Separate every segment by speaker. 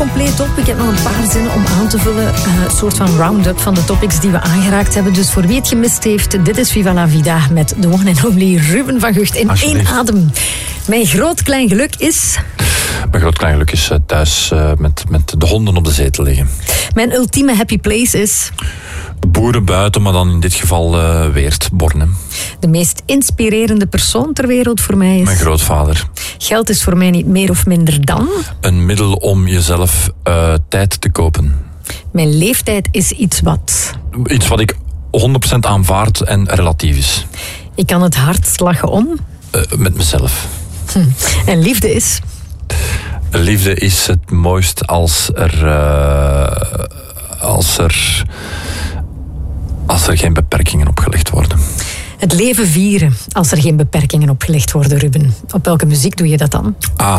Speaker 1: compleet op. Ik heb nog een paar zinnen om aan te vullen. Een soort van round-up van de topics die we aangeraakt hebben. Dus voor wie het gemist heeft, dit is Viva la Vida met de one and only Ruben van Gucht in één adem. Mijn groot klein geluk is...
Speaker 2: Mijn groot klein geluk is thuis met de honden op de zetel liggen.
Speaker 1: Mijn ultieme happy place is...
Speaker 2: Boeren buiten, maar dan in dit geval Weert, Borne.
Speaker 1: De meest inspirerende persoon ter wereld voor mij is...
Speaker 2: Mijn grootvader.
Speaker 1: Geld is voor mij niet meer of minder dan...
Speaker 2: Een middel om jezelf tijd te kopen.
Speaker 1: Mijn leeftijd is iets wat...
Speaker 2: Iets wat ik 100% aanvaard en relatief is.
Speaker 1: Ik kan het hardst lachen om...
Speaker 2: Met mezelf.
Speaker 1: En liefde is...
Speaker 2: Liefde is het mooist als er geen beperkingen opgelegd worden.
Speaker 1: Het leven vieren als er geen beperkingen opgelegd worden, Ruben. Op welke muziek doe je dat dan?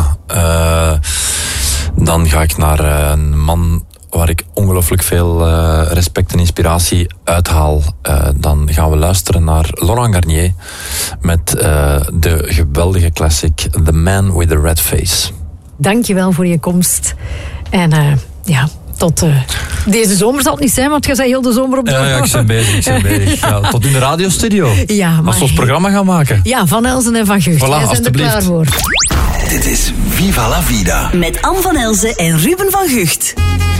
Speaker 2: Dan ga ik naar een man waar ik ongelooflijk veel respect en inspiratie uithaal. Dan gaan we luisteren naar Laurent Garnier met de geweldige classic The Man with the Red Face.
Speaker 1: Dankjewel voor je komst. En tot deze zomer zal het niet zijn, want je bent heel de zomer op de...
Speaker 2: Ja, ik ben bezig. Ja, tot in de radiostudio.
Speaker 1: Ja, maar...
Speaker 2: Als we ons programma gaan maken.
Speaker 1: Ja, Van Elzen en Van Gucht.
Speaker 2: Voilà,
Speaker 1: wij zijn er klaar voor.
Speaker 3: Dit is Viva la Vida.
Speaker 4: Met Anne van Elzen en Ruben van Gucht.